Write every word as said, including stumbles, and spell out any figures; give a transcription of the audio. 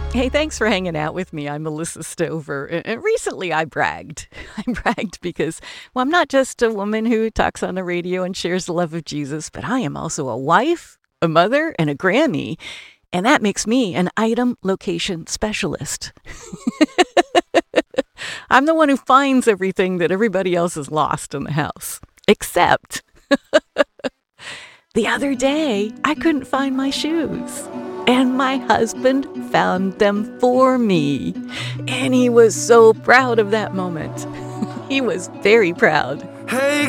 Hey, thanks for hanging out with me. I'm Melissa Stover. And and recently I bragged. I bragged because, well, I'm not just a woman who talks on the radio and shares the love of Jesus, but I am also a wife, a mother, and a Grammy. And that makes me an item location specialist. I'm the one who finds everything that everybody else has lost in the house. Except the other day, I couldn't find my shoes. And my husband found them for me. And he was so proud of that moment. He was very proud. Hey